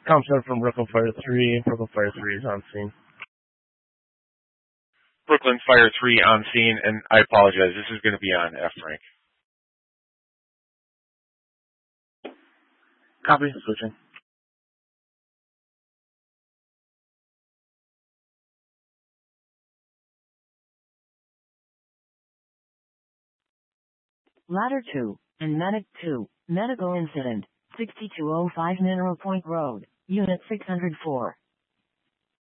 Compton from Brooklyn Fire 3. Brooklyn Fire 3 is on scene. Brooklyn Fire 3 on scene, and I apologize. This is going to be on F rank. Copy. Switching. Ladder 2 and Medic 2. Medical incident. 6205 Mineral Point Road. Unit 604.